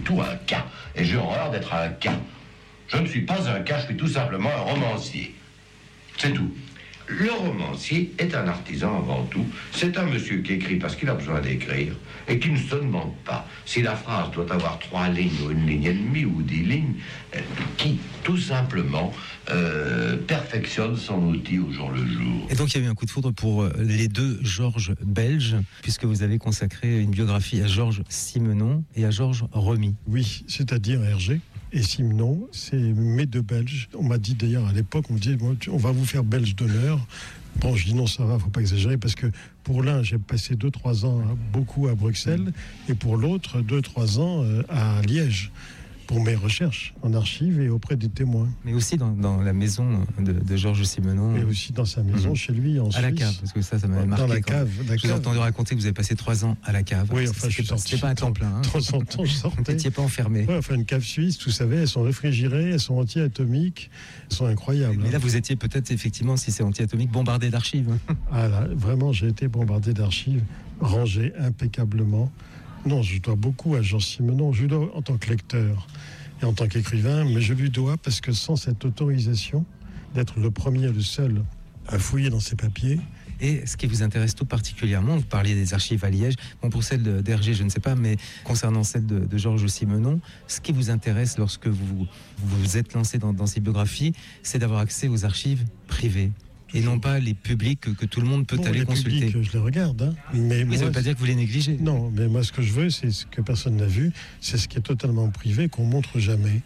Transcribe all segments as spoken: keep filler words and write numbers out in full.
tout un cas. Et j'ai horreur d'être un cas. Je ne suis pas un cas, je suis tout simplement un romancier. C'est tout. Le romancier est un artisan avant tout. C'est un monsieur qui écrit parce qu'il a besoin d'écrire et qui ne se demande pas si la phrase doit avoir trois lignes ou une ligne et demie ou dix lignes, euh, qui tout simplement euh, perfectionne son outil au jour le jour. Et donc il y a eu un coup de foudre pour les deux Georges belges, puisque vous avez consacré une biographie à Georges Simenon et à Georges Remy. Oui, c'est-à-dire Hergé. Et Simenon, c'est mes deux Belges. On m'a dit d'ailleurs à l'époque, on me dit, on va vous faire Belge d'honneur. Bon, je dis non, ça va, faut pas exagérer, parce que pour l'un, j'ai passé deux trois ans beaucoup à Bruxelles, et pour l'autre, deux trois ans à Liège, pour mes recherches en archives et auprès des témoins. Mais aussi dans, dans la maison de, de Georges Simenon. Mais aussi dans sa maison, mmh. chez lui, en à Suisse. À la cave, parce que ça, ça m'avait marqué. Dans la cave. Je vous ai entendu raconter que vous avez passé trois ans à la cave. Oui, enfin, je suis sorti. C'était pas un temps plein. Hein. De temps en temps, je sortais. Vous n'étiez pas enfermé. Oui, enfin, une cave suisse, vous savez, elles sont réfrigérées, elles sont anti-atomiques, elles sont incroyables. Mais là, hein. vous étiez peut-être, effectivement, si c'est anti-atomique, bombardé d'archives. Ah là, vraiment, j'ai été bombardé d'archives, rangées impeccablement. Non, je dois beaucoup à Georges Simenon, je lui dois en tant que lecteur et en tant qu'écrivain, mais je lui dois parce que sans cette autorisation d'être le premier, le seul à fouiller dans ses papiers. Et ce qui vous intéresse tout particulièrement, vous parliez des archives à Liège, bon pour celle d'Hergé je ne sais pas, mais concernant celle de, de Georges Simenon, ce qui vous intéresse lorsque vous vous êtes lancé dans, dans ces biographies, c'est d'avoir accès aux archives privées. Et non pas les publics que, que tout le monde peut bon, aller les consulter. Publics, je les regarde. Hein. Mais, mais moi, ça ne veut pas dire que vous les négligez. Non, mais moi, ce que je veux, c'est ce que personne n'a vu, c'est ce qui est totalement privé, qu'on montre jamais.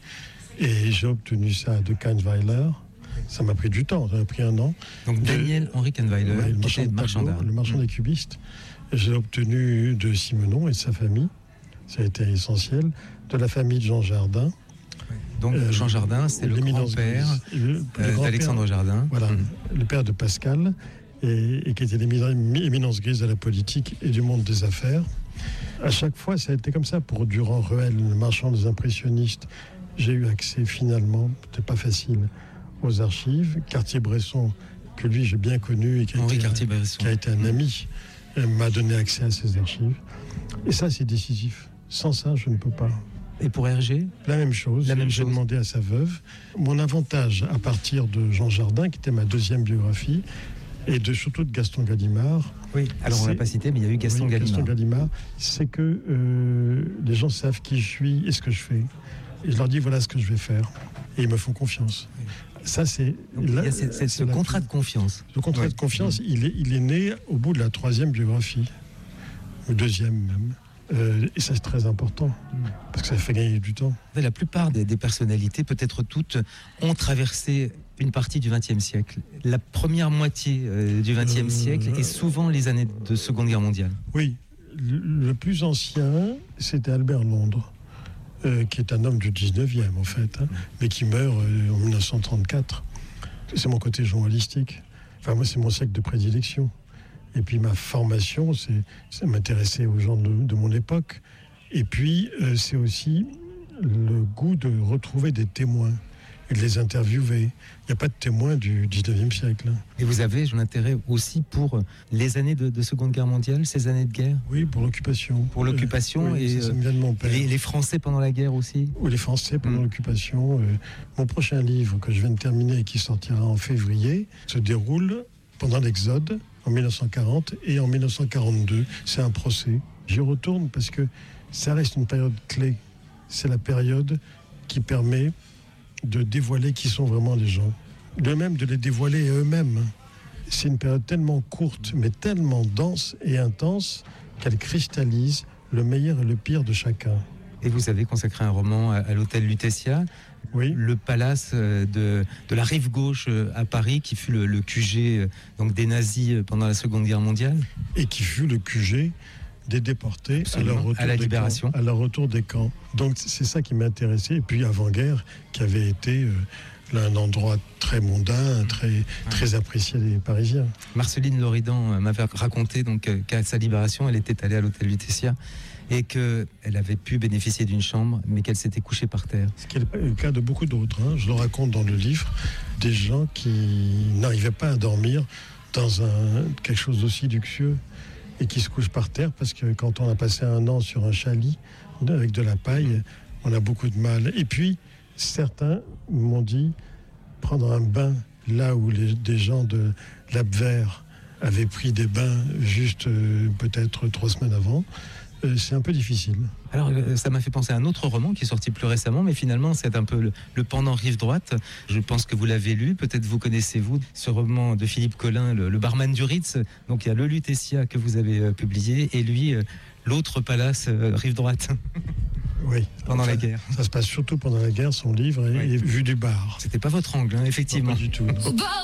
Et j'ai obtenu ça de Kahnweiler. Ça m'a pris du temps, ça m'a pris un an. Donc, Daniel-Henri Kahnweiler, ouais, le qui marchand, était marchand d'art. Le marchand mmh. des cubistes. Et j'ai obtenu de Simenon et de sa famille, ça a été essentiel, de la famille de Jean Jardin. Donc euh, Jean Jardin, c'est le grand-père euh, d'Alexandre Jardin. Voilà, mmh. le père de Pascal, et, et qui était l'éminence grise de la politique et du monde des affaires. À chaque fois, ça a été comme ça. Pour Durand-Ruel, le marchand des impressionnistes, j'ai eu accès finalement, c'était pas facile, aux archives. Cartier-Bresson, que lui j'ai bien connu et qui a, Henri été, un, qui a été un ami, mmh. m'a donné accès à ces archives. Et ça, c'est décisif. Sans ça, je ne peux pas. Et pour Hergé ? La même chose. La même J'ai chose. demandé à sa veuve. Mon avantage, à partir de Jean Jardin, qui était ma deuxième biographie, et de, surtout de Gaston Gallimard. Oui, alors on ne l'a pas cité, mais il y a eu Gaston oui, Gallimard. Gaston Gallimard, c'est que euh, les gens savent qui je suis et ce que je fais. Et je leur dis, voilà ce que je vais faire. Et ils me font confiance. Oui. Ça, c'est... Donc, là, il y a c'est, c'est ce contrat plus... de confiance. Ce contrat oui. de confiance, mmh. il, est, il est né au bout de la troisième biographie. Ou deuxième même. Euh, et ça, c'est très important, parce que ça fait gagner du temps. La plupart des, des personnalités, peut-être toutes, ont traversé une partie du vingtième siècle. La première moitié euh, du vingtième euh, siècle et souvent les années de Seconde Guerre mondiale. Oui, le, le plus ancien, c'était Albert Londres, euh, qui est un homme du dix-neuvième, en fait, hein, mais qui meurt euh, en dix-neuf cent trente-quatre. C'est mon côté journalistique. Enfin, moi, c'est mon siècle de prédilection. Et puis ma formation, c'est, c'est m'intéresser aux gens de, de mon époque. Et puis, euh, c'est aussi le goût de retrouver des témoins et de les interviewer. Il n'y a pas de témoins du dix-neuvième siècle. Hein. Et vous avez un intérêt aussi pour les années de, de Seconde Guerre mondiale, ces années de guerre ? Oui, pour l'occupation. Pour l'occupation euh, oui, et ça, ça me vient de mon père. Les, les Français pendant la guerre aussi ? Oui, les Français pendant mmh. l'occupation. Euh, mon prochain livre que je viens de terminer et qui sortira en février se déroule pendant l'Exode, en dix-neuf cent quarante et en dix-neuf cent quarante-deux. C'est un procès. J'y retourne parce que ça reste une période clé. C'est la période qui permet de dévoiler qui sont vraiment les gens. De même de les dévoiler eux-mêmes. C'est une période tellement courte, mais tellement dense et intense qu'elle cristallise le meilleur et le pire de chacun. Et vous avez consacré un roman à, à l'hôtel Lutetia, oui. le palace de, de la rive gauche à Paris, qui fut le, le Q G donc des nazis pendant la Seconde Guerre mondiale. Et qui fut le Q G des déportés à leur, retour à, la des libération. Camps, à leur retour des camps. Donc c'est ça qui m'a intéressé. Et puis avant-guerre, qui avait été euh, là, un endroit très mondain, très, très apprécié des Parisiens. Marceline Loridan m'avait raconté donc, qu'à sa libération, elle était allée à l'hôtel Lutetia et qu'elle avait pu bénéficier d'une chambre, mais qu'elle s'était couchée par terre. Ce qui est le cas de beaucoup d'autres. Hein. Je le raconte dans le livre, des gens qui n'arrivaient pas à dormir dans un, quelque chose d'aussi luxueux et qui se couchent par terre parce que quand on a passé un an sur un chalet avec de la paille, on a beaucoup de mal. Et puis, certains m'ont dit, prendre un bain là où les, des gens de l'Abwehr avaient pris des bains juste euh, peut-être trois semaines avant, euh, c'est un peu difficile. Alors, euh, ça m'a fait penser à un autre roman qui est sorti plus récemment, mais finalement, c'est un peu le, le pendant rive droite. Je pense que vous l'avez lu, peut-être vous connaissez-vous ce roman de Philippe Collin, le, le barman du Ritz. Donc, il y a Le Lutetia que vous avez euh, publié, et lui, euh, l'autre palace, euh, rive droite. Oui. Pendant enfin, la guerre. Ça se passe surtout pendant la guerre, son livre est, Oui. est vu du bar. C'était pas votre angle, hein, effectivement. Pas du tout. Non.